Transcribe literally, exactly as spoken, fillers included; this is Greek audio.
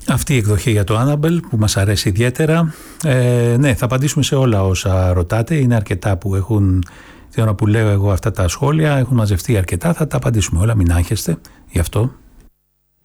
Αυτή η εκδοχή για το Annabelle που μας αρέσει ιδιαίτερα. Ε, ναι, θα απαντήσουμε σε όλα όσα ρωτάτε. Είναι αρκετά που έχουν, την ώρα που λέω εγώ αυτά τα σχόλια, έχουν μαζευτεί αρκετά. Θα τα απαντήσουμε όλα, μην άγχεστε γι' αυτό.